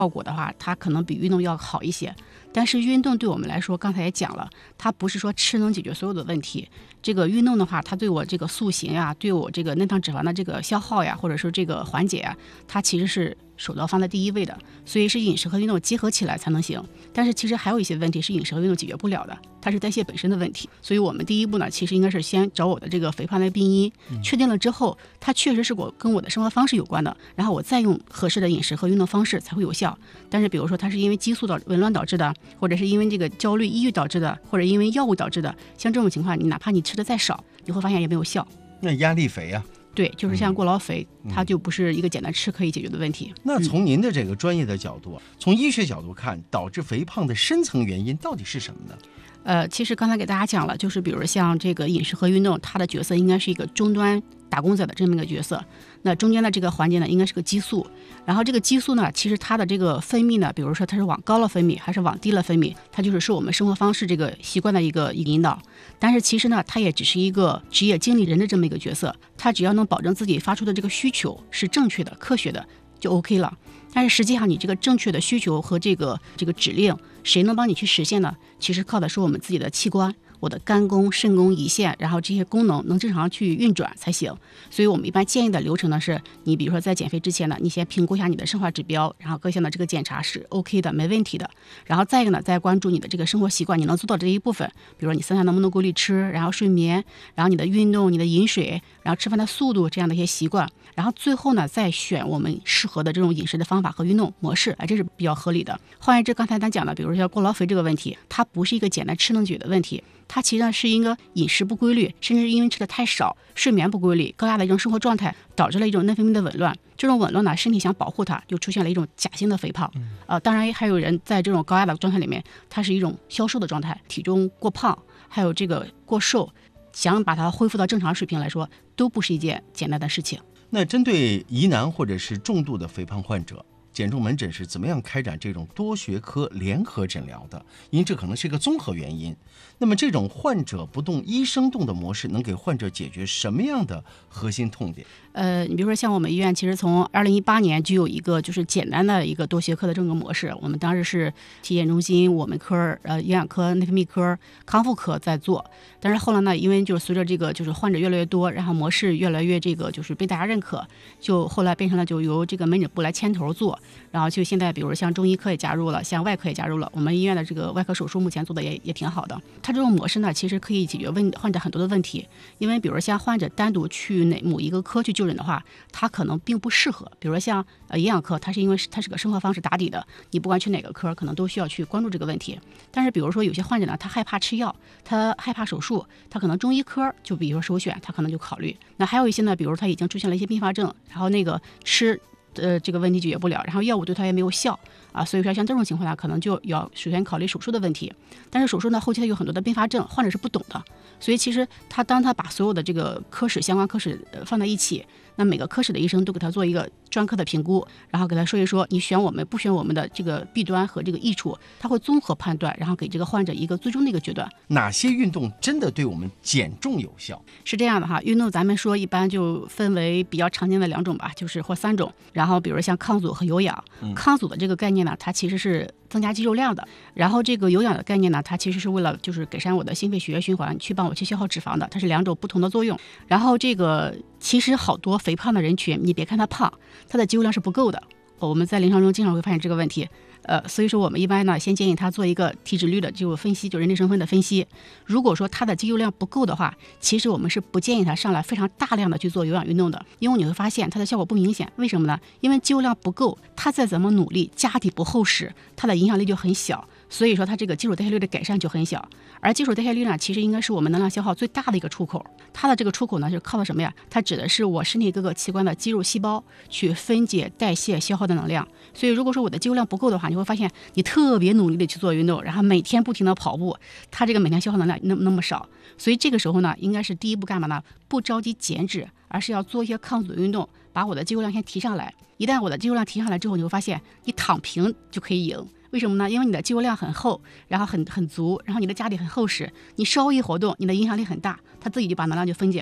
效果的话，它可能比运动要好一些。但是运动对我们来说，刚才也讲了，它不是说吃能解决所有的问题。这个运动的话，它对我这个塑形呀，对我这个内脏脂肪的这个消耗呀，或者说这个缓解呀，它其实是首要放在第一位的。所以是饮食和运动结合起来才能行。但是其实还有一些问题是饮食和运动解决不了的，它是代谢本身的问题。所以我们第一步呢，其实应该是先找我的这个肥胖的病因，确定了之后，它确实是跟我的生活方式有关的，然后我再用合适的饮食和运动方式才会有效。但是比如说它是因为激素紊乱导致的，或者是因为这个焦虑抑郁导致的，或者因为药物导致的，像这种情况，你哪怕你吃的再少，你会发现也没有效。 那压力肥啊， 对，就是像过劳肥，它就不是一个简单吃可以解决的问题。 那从您的这个专业的角度，从医学角度看，导致肥胖的深层原因到底是什么呢？ 其实刚才给大家讲了，就是比如像这个饮食和运动，它的角色应该是一个终端打工者的这么一个角色。那中间的这个环节呢，应该是个激素。然后这个激素呢，其实它的这个分泌呢，比如说它是往高了分泌还是往低了分泌，它就是受我们生活方式这个习惯的一个引导。但是其实呢，它也只是一个职业经理人的这么一个角色，它只要能保证自己发出的这个需求是正确的、科学的，就 OK 了。但是实际上你这个正确的需求和这个指令，谁能帮你去实现呢？其实靠的是我们自己的器官，我的肝功、肾功、胰腺，然后这些功能能正常去运转才行。所以我们一般建议的流程呢是，你比如说在减肥之前呢，你先评估一下你的生化指标，然后各项的这个检查是 OK 的，没问题的。然后再一个呢，再关注你的这个生活习惯，你能做到这一部分，比如说你3餐能不能规律吃，然后睡眠，然后你的运动、你的饮水，然后吃饭的速度这样的一些习惯。然后最后呢，再选我们适合的这种饮食的方法和运动模式，这是比较合理的。换言之，刚才咱讲的，比如说像过劳肥这个问题，它不是一个简单吃能解决的问题，它其实是一个饮食不规律，甚至因为吃的太少、睡眠不规律、高压的一种生活状态，导致了一种内分泌的紊乱。这种紊乱呢，身体想保护它，就出现了一种假性的肥胖。当然还有人在这种高压的状态里面，它是一种消瘦的状态，体重过胖，还有这个过瘦，想把它恢复到正常水平来说，都不是一件简单的事情。 那针对疑难或者是重度的肥胖患者，减重门诊是怎么样开展这种多学科联合诊疗的？因为这可能是一个综合原因。那么这种患者不动医生动的模式，能给患者解决什么样的核心痛点？ 你比如说像我们医院，其实从2018年就有一个就是简单的一个多学科的这个模式。我们当时是体检中心、我们科、营养科、内分泌科、康复科在做。但是后来呢，因为就是随着这个就是患者越来越多，然后模式越来越这个就是被大家认可，就后来变成了就由这个门诊部来牵头做。然后就现在比如说像中医科也加入了，像外科也加入了，我们医院的这个外科手术目前做的也挺好的。它这种模式呢，其实可以解决患者很多的问题。因为比如像患者单独去某一个科去就诊的话，它可能并不适合。比如说像营养科，它是因为它是个生活方式打底的，你不管去哪个科可能都需要去关注这个问题。但是比如说有些患者呢，他害怕吃药，他害怕手术，他可能中医科就比如说首选，他可能就考虑。那还有一些呢，比如他已经出现了一些并发症，然后那个吃这个问题解决不了，然后药物对他也没有效所以说像这种情况下，可能就要首先考虑手术的问题。但是手术呢，后期它有很多的并发症，患者是不懂的，所以其实当他把所有的这个科室相关科室放在一起，那每个科室的医生都给他做一个专科的评估，然后给他说一说你选我们不选我们的这个弊端和这个益处，他会综合判断，然后给这个患者一个最终的一个决断。 哪些运动真的对我们减重有效？ 是这样的哈，运动咱们说一般就分为比较常见的2种吧，就是或3种。然后比如像抗阻和有氧。抗阻的这个概念呢，它其实是增加肌肉量的。然后这个有氧的概念呢，它其实是为了就是改善我的心肺血液循环，去帮我去消耗脂肪的，它是2种不同的作用。然后这个其实好多肥胖的人群，你别看他胖，他的肌肉量是不够的。我们在临床中经常会发现这个问题。所以说我们一般呢，先建议他做一个体脂率的就分析，就人体成分的分析。如果说他的肌肉量不够的话，其实我们是不建议他上来非常大量的去做有氧运动的，因为你会发现它的效果不明显。为什么呢？因为肌肉量不够，他再怎么努力，家底不厚实，它的影响力就很小。所以说它这个基础代谢率的改善就很小。而基础代谢率呢，其实应该是我们能量消耗最大的一个出口。它的这个出口呢，是靠的什么呀？它指的是我身体各个器官的肌肉细胞去分解、代谢、消耗的能量。所以如果说我的肌肉量不够的话，你会发现你特别努力的去做运动，然后每天不停的跑步，它这个每天消耗能量那么少。所以这个时候呢，应该是第一步干嘛呢？不着急减脂，而是要做一些抗阻运动，把我的肌肉量先提上来。一旦我的肌肉量提上来之后，你会发现你躺平就可以赢。为什么呢？因为你的肌肉量很厚，然后很足，然后你的家底很厚实，你稍微一活动，你的影响力很大，它自己就把能量就分解了。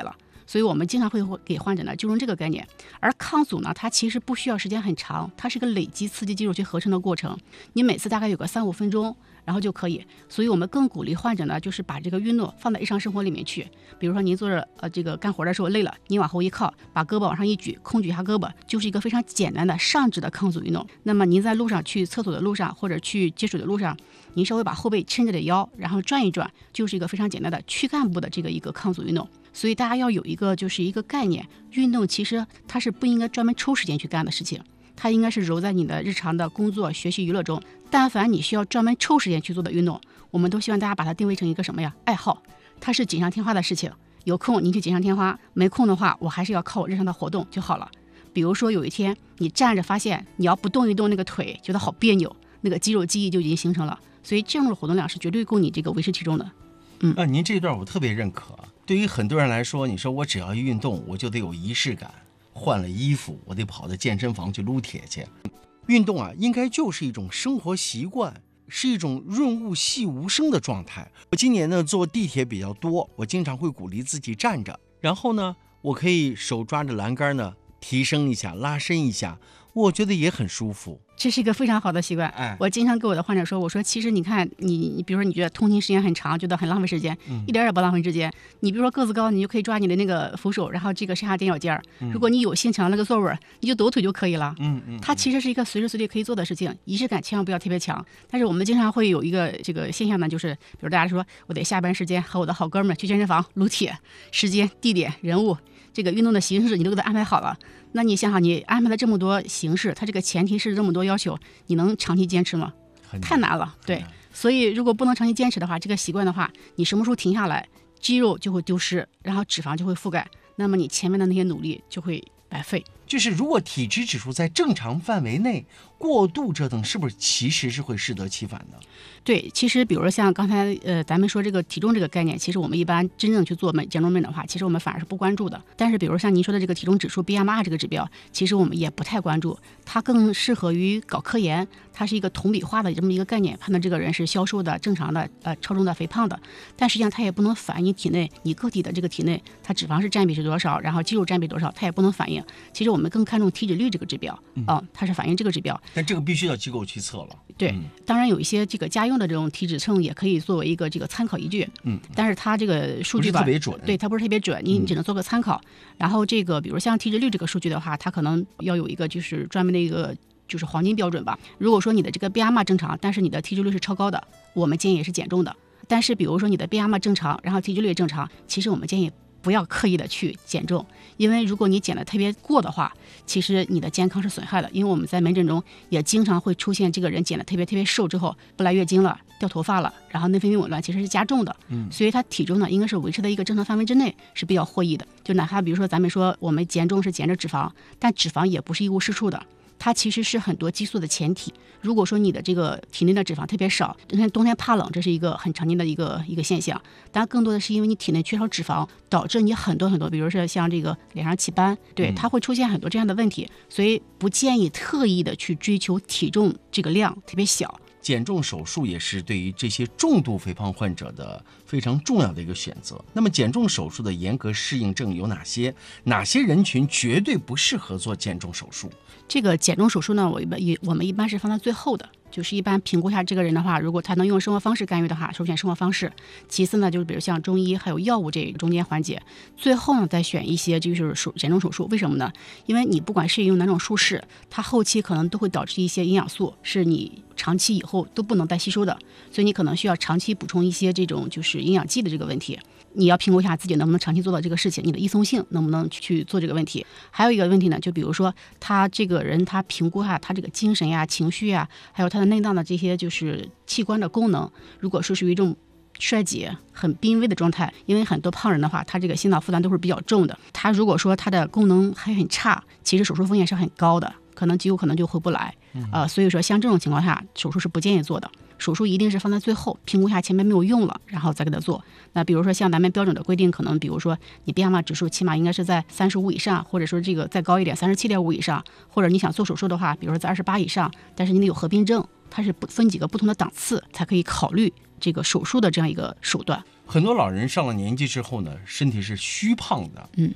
所以我们经常会给患者呢就用这个概念。而抗阻呢，它其实不需要时间很长，它是个累积刺激肌肉去合成的过程，你每次大概有个3-5分钟，然后就可以。所以我们更鼓励患者呢，就是把这个运动放在日常生活里面去。比如说您坐着这个干活的时候累了，你往后一靠，把胳膊往上一举，空举一下胳膊，就是一个非常简单的上肢的抗阻运动。那么您在路上去厕所的路上，或者去接水的路上，您稍微把后背抻着的腰，然后转一转，就是一个非常简单的躯干部的这个一个抗阻运动。所以大家要有一个就是一个概念，运动其实它是不应该专门抽时间去干的事情，它应该是揉在你的日常的工作、学习、娱乐中。但凡你需要专门抽时间去做的运动，我们都希望大家把它定位成一个什么呀？爱好，它是锦上添花的事情。有空您去锦上添花，没空的话，我还是要靠我日常的活动就好了。比如说有一天你站着发现你要不动一动那个腿，觉得好别扭，那个肌肉记忆就已经形成了。所以这样的活动量是绝对够你这个维持体重的。 您这一段我特别认可。对于很多人来说，你说我只要一运动，我就得有仪式感，换了衣服，我得跑到健身房去撸铁去。运动啊，应该就是一种生活习惯，是一种润物细无声的状态。我今年呢坐地铁比较多，我经常会鼓励自己站着，然后呢，我可以手抓着栏杆呢，提升一下，拉伸一下，我觉得也很舒服。 这是一个非常好的习惯。我经常跟我的患者说，我说其实你看你比如说你觉得通勤时间很长，觉得很浪费时间，一点也不浪费时间。你比如说个子高，你就可以抓你的那个扶手，然后这个上下踮脚尖儿。如果你有幸抢到那个座位，你就抖腿就可以了。它其实是一个随时随地可以做的事情，仪式感千万不要特别强。但是我们经常会有一个这个现象呢，就是比如大家说我得下班时间和我的好哥们儿去健身房撸铁，时间、地点、人物，这个运动的形式你都给他安排好了。那你想想，你安排了这么多形式，它这个前提是这么多要求，你能长期坚持吗？太难了。对，所以如果不能长期坚持的话，这个习惯的话，你什么时候停下来，肌肉就会丢失，然后脂肪就会覆盖，那么你前面的那些努力就会白费。 就是如果体脂指数在正常范围内，过度折腾是不是其实是会适得其反的？ 对，其实比如说像刚才咱们说这个体重这个概念，其实我们一般真正去做减重门诊的话，其实我们反而是不关注的。但是比如像您说的这个体重指数 BMI 这个指标，其实我们也不太关注，它更适合于搞科研，它是一个同比化的这么一个概念，判断这个人是消瘦的、正常的、超重的、肥胖的。但实际上它也不能反映你体内你个体的这个体内它脂肪是占比是多少，然后肌肉占比多少，它也不能反映。其实我们更看重体脂率这个指标，它是反映这个指标。 但这个必须要机构去测了。 对，当然有一些这个家用的这种体脂秤也可以作为一个这个参考依据，但是它这个数据吧， 不是特别准， 对，它不是特别准，你只能做个参考。然后这个比如像体脂率这个数据的话，它可能要有一个就是专门的一个就是黄金标准吧。如果说你的这个 BMI 正常，但是你的体脂率是超高的，我们建议也是减重的。但是比如说你的 BMI 正常，然后体脂率也正常，其实我们建议不要刻意的去减重，因为如果你减的特别过的话，其实你的健康是损害的。因为我们在门诊中也经常会出现这个人减的特别瘦之后不来月经了，掉头发了，然后内分泌紊乱，其实是加重的。所以他体重呢应该是维持在一个正常范围之内是比较获益的。就哪怕比如说咱们说我们减重是减着脂肪，但脂肪也不是一无是处的，它其实是很多激素的前提。如果说你的这个体内的脂肪特别少，冬天怕冷，这是一个很常见的一个现象。当然更多的是因为你体内缺少脂肪，导致你很多，比如说像这个脸上起斑，对，它会出现很多这样的问题。所以不建议特意的去追求体重这个量特别小。 减重手术也是对于这些重度肥胖患者的非常重要的一个选择。那么减重手术的严格适应症有哪些？哪些人群绝对不适合做减重手术？ 这个减重手术呢，我们一般是放在最后的，就是一般评估一下这个人的话，如果他能用生活方式干预的话，首选生活方式，其次呢就是比如像中医还有药物这中间环节，最后呢再选一些就是减重手术。为什么呢？因为你不管是用哪种术式，它后期可能都会导致一些营养素是你长期以后都不能再吸收的，所以你可能需要长期补充一些这种就是营养剂的这个问题。你要评估一下自己能不能长期做到这个事情，你的依从性能不能去做这个问题。还有一个问题呢，就比如说他这个人他评估下他这个精神呀、情绪呀，还有他的内脏的这些就是器官的功能，如果是属于这种衰竭很濒危的状态，因为很多胖人的话，他这个心脑负担都是比较重的，他如果说他的功能还很差，其实手术风险是很高的，可能极有可能就回不来。所以说像这种情况下，手术是不建议做的。手术一定是放在最后，评估一下前面没有用了，然后再给他做。那比如说像咱们标准的规定，可能比如说你 BMI 指数起码应该是在35以上，或者说这个再高一点37.5以上，或者你想做手术的话，比如说在28以上，但是你得有合并症，它是分几个不同的档次才可以考虑这个手术的这样一个手段。 很多老人上了年纪之后呢，身体是虚胖的，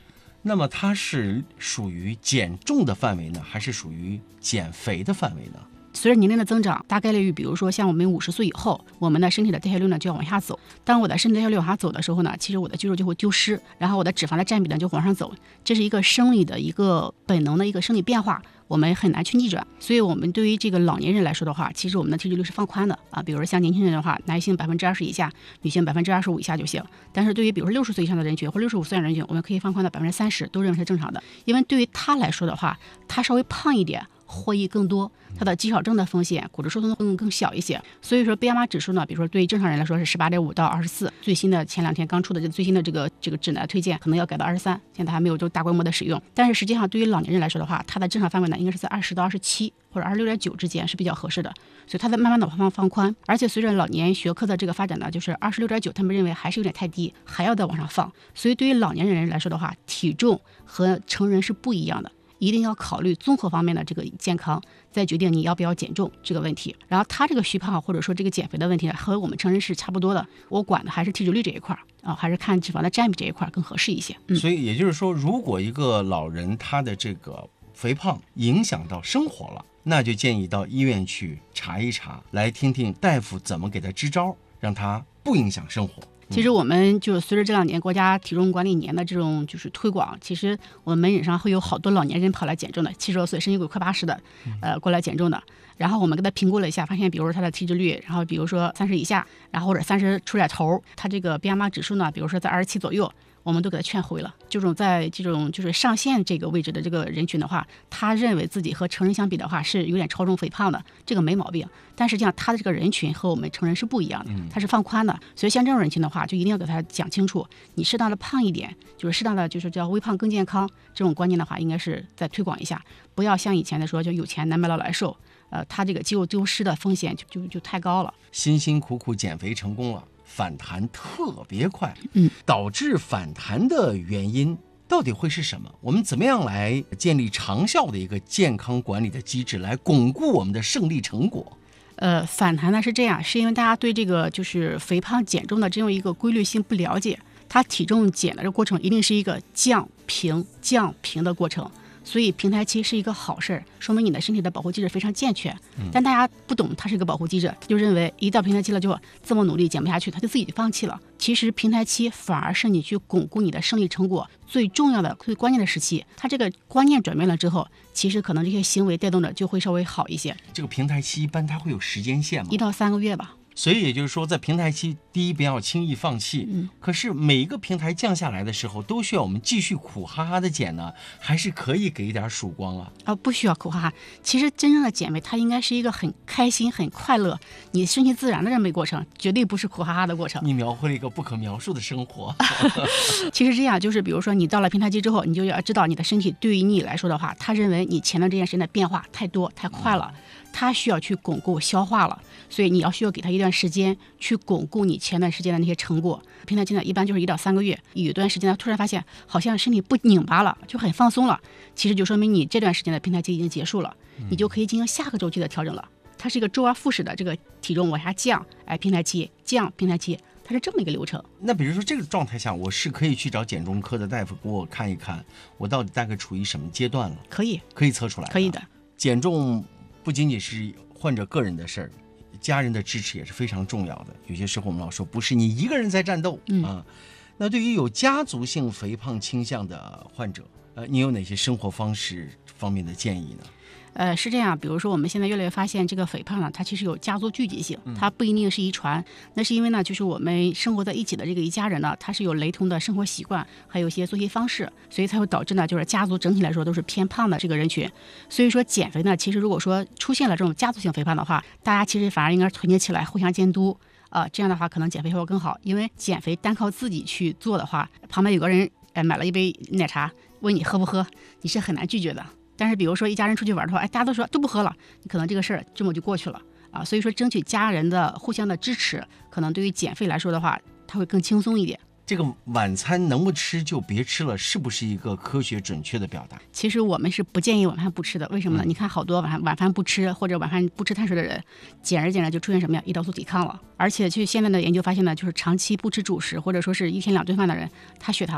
那么它是属于减重的范围呢，还是属于减肥的范围呢？ 随着年龄的增长，大概率比如说像我们50岁以后，我们的身体的代谢率呢就要往下走。当我的身体代谢率往下走的时候呢，其实我的肌肉就会丢失，然后我的脂肪的占比呢就往上走，这是一个生理的一个本能的一个生理变化，我们很难去逆转。所以我们对于这个老年人来说的话，其实我们的体脂率是放宽的啊。比如说像年轻人的话，男性20%以下，女性25%以下就行。但是对于比如说60岁以上的人群或65岁的人群，我们可以放宽到30%，都认为是正常的。因为对于他来说的话，他稍微胖一点，获益更多，它的肌少症的风险、骨质疏松更小一些。所以说 BMI 指数呢，比如说对于正常人来说是18.5到24，最新的前2天刚出的最新的这个指南推荐可能要改到23，现在还没有就大规模的使用。但是实际上对于老年人来说的话，它的正常范围呢应该是在20到27或者26.9之间是比较合适的，所以它在慢慢的放宽。而且随着老年学科的这个发展呢，就是26.9他们认为还是有点太低，还要再往上放。所以对于老年人来说的话，体重和成人是不一样的。一定要考虑综合方面的这个健康，再决定你要不要减重这个问题。然后他这个虚胖或者说这个减肥的问题呢，和我们成人是差不多的。我管的还是体脂率这一块啊，还是看脂肪的占比这一块更合适一些。 所以也就是说，如果一个老人他的这个肥胖影响到生活了，那就建议到医院去查一查，来听听大夫怎么给他支招，让他不影响生活。 其实我们就随着这2年国家体重管理年的这种就是推广，其实我们门诊上会有好多老年人跑来减重的，70多岁身体骨快80的，过来减重的。然后我们给他评估了一下，发现比如说他的体脂率，然后比如说30以下，然后或者30出点头，他这个 BMI 指数呢，比如说在27左右。我们都给他劝回了。这种在这种就是上限这个位置的这个人群的话，他认为自己和成人相比的话是有点超重肥胖的，这个没毛病。但实际上他的这个人群和我们成人是不一样的，他是放宽的。所以像这种人群的话，就一定要给他讲清楚，你适当的胖一点，就是适当的就是叫微胖更健康这种观念的话，应该是再推广一下，不要像以前的说就有钱难买老来瘦。他这个肌肉丢失的风险就太高了。 辛辛苦苦减肥成功了，反弹特别快，导致反弹的原因到底会是什么？我们怎么样来建立长效的一个健康管理的机制，来巩固我们的胜利成果？ 反弹呢是这样，是因为大家对这个就是肥胖减重的这样一个规律性不了解，它体重减的这个过程一定是一个降平的过程。所以平台期是一个好事儿，说明你的身体的保护机制非常健全。但大家不懂它是一个保护机制，他就认为一到平台期了就这么努力减不下去，他就自己就放弃了。其实平台期反而是你去巩固你的胜利成果最重要的、最关键的时期。它这个观念转变了之后，其实可能这些行为带动的就会稍微好一些。 这个平台期一般它会有时间线吗 ？1到3个月吧。 所以也就是说，在平台期，第一不要轻易放弃。可是每一个平台降下来的时候，都需要我们继续苦哈哈的减呢，还是可以给一点曙光啊？ 不需要苦哈哈。其实真正的减肥，它应该是一个很开心、很快乐、你顺其自然的这么一个过程，绝对不是苦哈哈的过程。 你描绘了一个不可描述的生活。 其实这样，就是比如说你到了平台期之后，你就要知道你的身体对于你来说的话，他认为你前段这件时间的变化太多太快了。它需要去巩固消化了，所以你需要给它一段时间去巩固你前段时间的那些成果。平台期呢，一般就是1到3个月，有一段时间呢，突然发现好像身体不拧巴了，就很放松了，其实就说明你这段时间的平台期已经结束了，你就可以进行下个周期的调整了。它是一个周而复始的这个体重往下降，平台期降，平台期。它是这么一个流程。 那比如说这个状态下，我是可以去找减重科的大夫给我看一看，我到底大概处于什么阶段了？ 可以测出来。 可以的。 减重不仅仅是患者个人的事儿，家人的支持也是非常重要的。有些时候我们老说，不是你一个人在战斗啊。那对于有家族性肥胖倾向的患者，你有哪些生活方式方面的建议呢？ 是这样，比如说我们现在越来越发现这个肥胖呢，它其实有家族聚集性，它不一定是遗传。那是因为呢，就是我们生活在一起的这个一家人呢，它是有雷同的生活习惯，还有一些作息方式，所以才会导致呢，就是家族整体来说都是偏胖的这个人群。所以说减肥呢，其实如果说出现了这种家族性肥胖的话，大家其实反而应该团结起来，互相监督。这样的话可能减肥效果更好。因为减肥单靠自己去做的话，旁边有个人买了一杯奶茶，问你喝不喝，你是很难拒绝的。但是比如说一家人出去玩的话，大家都说都不喝了，你可能这个事儿这么就过去了啊。所以说争取家人的互相的支持，可能对于减肥来说的话，它会更轻松一点。 这个晚餐能不吃就别吃了，是不是一个科学准确的表达？ 其实我们是不建议晚饭不吃的。为什么呢？你看好多晚饭不吃或者晚饭不吃碳水的人，减着就出现什么呀？胰岛素抵抗了。而且去现在的研究发现呢，就是长期不吃主食或者说是1天2顿饭的人，他血糖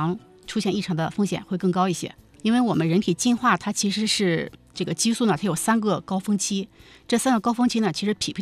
出现异常的风险会更高一些。因为我们人体进化它其实是这个激素呢，它有3个高峰期，这3个高峰期呢，其实匹配